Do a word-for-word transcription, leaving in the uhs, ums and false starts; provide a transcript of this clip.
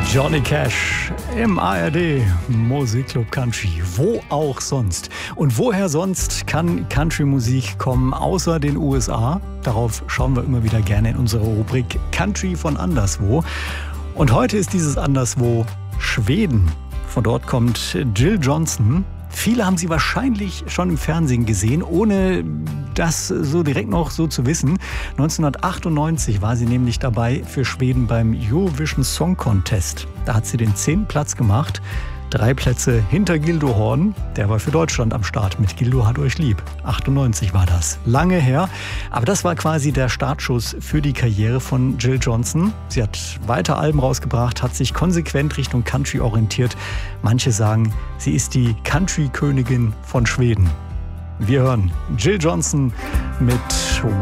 Johnny Cash im A R D Musikclub Country. Wo auch sonst. Und woher sonst kann Country-Musik kommen, außer den U S A? Darauf schauen wir immer wieder gerne in unserer Rubrik Country von anderswo. Und heute ist dieses Anderswo Schweden. Von dort kommt Jill Johnson. Viele haben sie wahrscheinlich schon im Fernsehen gesehen, ohne das so direkt noch so zu wissen. neunzehnhundertachtundneunzig war sie nämlich dabei für Schweden beim Eurovision Song Contest. Da hat sie den zehnten Platz gemacht. Drei Plätze hinter Gildo Horn. Der war für Deutschland am Start mit Gildo hat euch lieb. achtundneunzig war das. Lange her. Aber das war quasi der Startschuss für die Karriere von Jill Johnson. Sie hat weiter Alben rausgebracht, hat sich konsequent Richtung Country orientiert. Manche sagen, sie ist die Country-Königin von Schweden. Wir hören Jill Johnson mit